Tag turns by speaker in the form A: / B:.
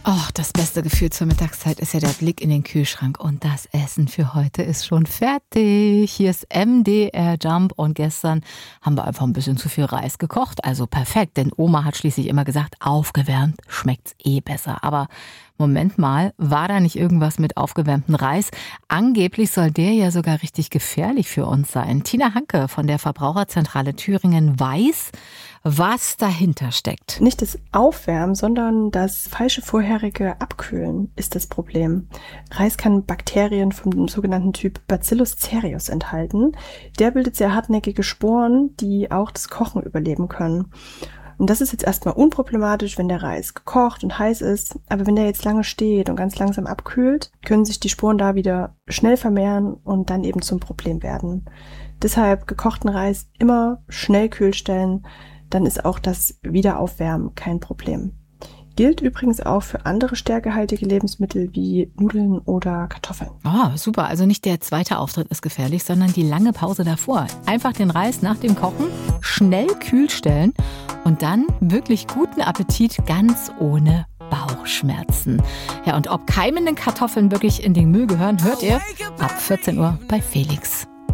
A: Och, das beste Gefühl zur Mittagszeit ist ja der Blick in den Kühlschrank und das Essen für heute ist schon fertig. Hier ist MDR Jump und gestern haben wir einfach ein bisschen zu viel Reis gekocht. Also perfekt, denn Oma hat schließlich immer gesagt, aufgewärmt schmeckt's besser. Aber Moment mal, war da nicht irgendwas mit aufgewärmtem Reis? Angeblich soll der ja sogar richtig gefährlich für uns sein. Tina Hanke von der Verbraucherzentrale Thüringen weiß, was dahinter steckt.
B: Nicht das Aufwärmen, sondern das falsche vorherige Abkühlen ist das Problem. Reis kann Bakterien vom sogenannten Typ Bacillus cereus enthalten. Der bildet sehr hartnäckige Sporen, die auch das Kochen überleben können. Und das ist jetzt erstmal unproblematisch, wenn der Reis gekocht und heiß ist. Aber wenn der jetzt lange steht und ganz langsam abkühlt, können sich die Sporen da wieder schnell vermehren und dann eben zum Problem werden. Deshalb gekochten Reis immer schnell kühl stellen, dann ist auch das Wiederaufwärmen kein Problem. Gilt übrigens auch für andere stärkehaltige Lebensmittel wie Nudeln oder Kartoffeln.
A: Oh, super. Also nicht der zweite Auftritt ist gefährlich, sondern die lange Pause davor. Einfach den Reis nach dem Kochen schnell kühl stellen und dann wirklich guten Appetit ganz ohne Bauchschmerzen. Ja, und ob keimende Kartoffeln wirklich in den Müll gehören, hört ihr ab 14 Uhr bei Felix.